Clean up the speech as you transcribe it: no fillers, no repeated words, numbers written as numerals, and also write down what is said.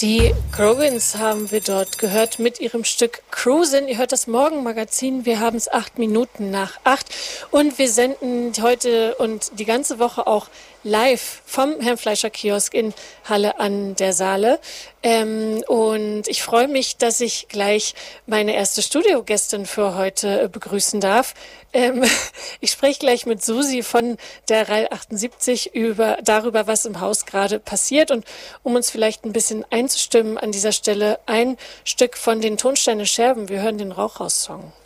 Die Crowins haben wir dort gehört mit ihrem Stück Cruisin'. Ihr hört das Morgenmagazin. Wir haben es 8 Minuten nach 8 und wir senden heute und die ganze Woche auch live vom Herrn Fleischer Kiosk in Halle an der Saale. Und ich freue mich, dass ich gleich meine erste Studiogästin für heute begrüßen darf. Ich spreche gleich mit Susi von der RAL 78 darüber, was im Haus gerade passiert. Und um uns vielleicht ein bisschen einzustimmen an dieser Stelle, ein Stück von den Tonsteine Scherben. Wir hören den Rauchhaus-Song.